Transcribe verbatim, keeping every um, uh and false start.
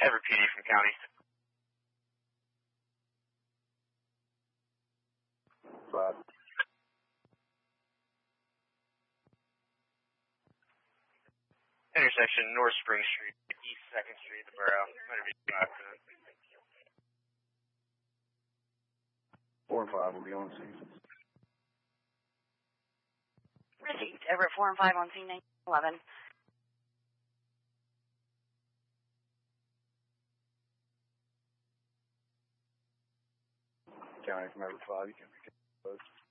Everett P D from county. Five. Intersection North Spring Street, East second Street, the Borough. Better be five for them. Four and five will be on scene. Received. Everett four and five on scene nine eleven. County from Everett five, you can be close.